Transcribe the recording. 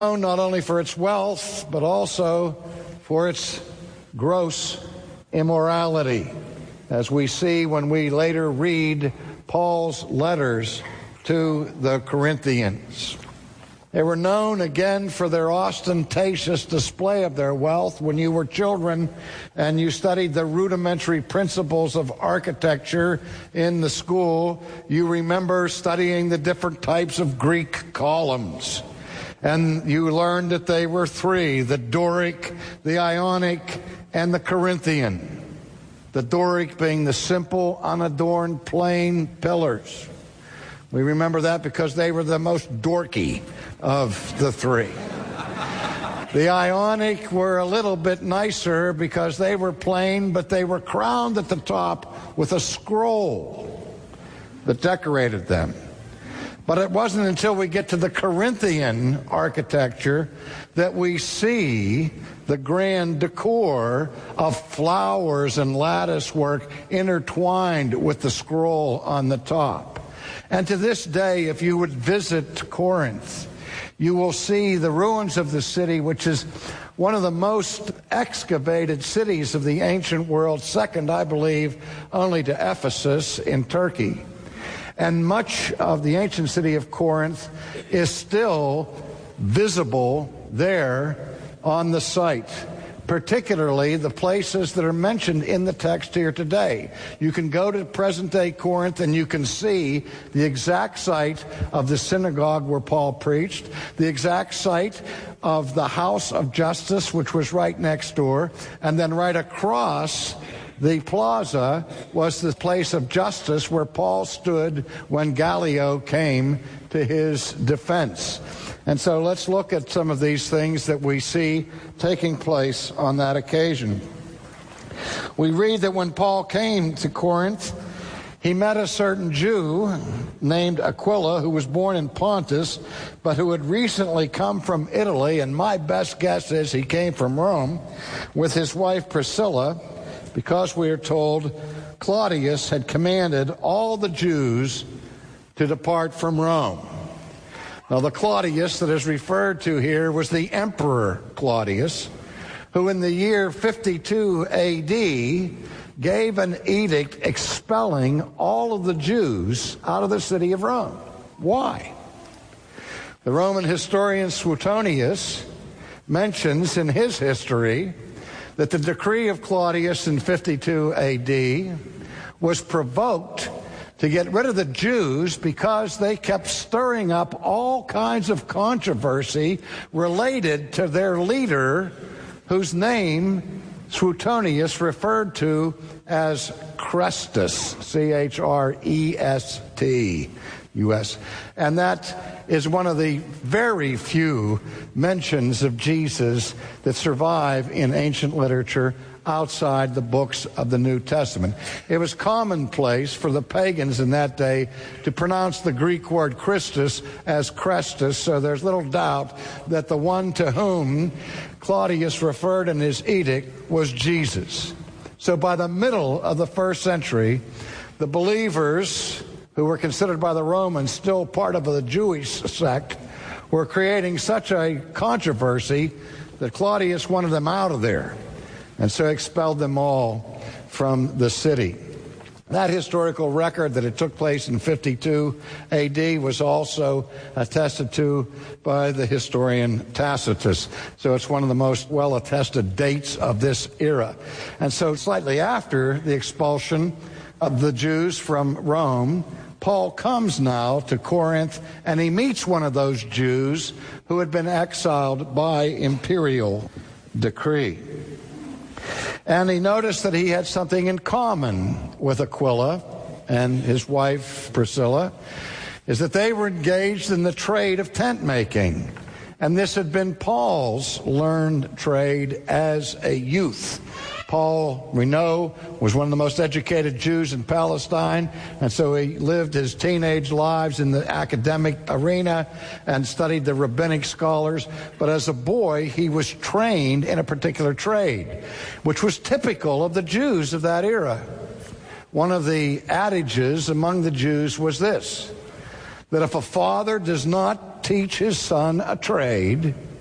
known not only for its wealth, but also for its gross immorality, as we see when we later read Paul's letters to the Corinthians. They were known again for their ostentatious display of their wealth. When you were children and you studied the rudimentary principles of architecture in the school, you remember studying the different types of Greek columns. And you learned that they were three: the Doric, the Ionic, and the Corinthian. The Doric being the simple, unadorned, plain pillars. We remember that because they were the most dorky of the three. The Ionic were a little bit nicer because they were plain, but they were crowned at the top with a scroll that decorated them. But it wasn't until we get to the Corinthian architecture that we see the grand decor of flowers and lattice work intertwined with the scroll on the top. And to this day, if you would visit Corinth, you will see the ruins of the city, which is one of the most excavated cities of the ancient world, second, I believe, only to Ephesus in Turkey. And much of the ancient city of Corinth is still visible there on the site, particularly the places that are mentioned in the text here today. You can go to present-day Corinth and you can see the exact site of the synagogue where Paul preached, the exact site of the house of Justus, which was right next door, and then right across the plaza was the place of Justus where Paul stood when Gallio came to his defense. And so let's look at some of these things that we see taking place on that occasion. We read that when Paul came to Corinth, he met a certain Jew named Aquila, who was born in Pontus, but who had recently come from Italy, and my best guess is he came from Rome, with his wife Priscilla, because we are told Claudius had commanded all the Jews to depart from Rome. Now, the Claudius that is referred to here was the Emperor Claudius, who in the year 52 A.D. gave an edict expelling all of the Jews out of the city of Rome. Why? The Roman historian Suetonius mentions in his history that the decree of Claudius in 52 A.D. was provoked to get rid of the Jews because they kept stirring up all kinds of controversy related to their leader, whose name Suetonius referred to as Chrestus, C-H-R-E-S-T-U-S. And that is one of the very few mentions of Jesus that survive in ancient literature outside the books of the New Testament. It was commonplace for the pagans in that day to pronounce the Greek word Christus as Chrestus, so there's little doubt that the one to whom Claudius referred in his edict was Jesus. So by the middle of the first century, the believers who were considered by the Romans still part of the Jewish sect were creating such a controversy that Claudius wanted them out of there, and so expelled them all from the city. That historical record that it took place in 52 A.D. was also attested to by the historian Tacitus. So it's one of the most well-attested dates of this era. And so slightly after the expulsion of the Jews from Rome, Paul comes now to Corinth, and he meets one of those Jews who had been exiled by imperial decree. And he noticed that he had something in common with Aquila and his wife Priscilla, is that they were engaged in the trade of tent making. And this had been Paul's learned trade as a youth. Paul, we know, was one of the most educated Jews in Palestine, and so he lived his teenage lives in the academic arena and studied the rabbinic scholars. But as a boy, he was trained in a particular trade, which was typical of the Jews of that era. One of the adages among the Jews was this, that if a father does not teach his son a trade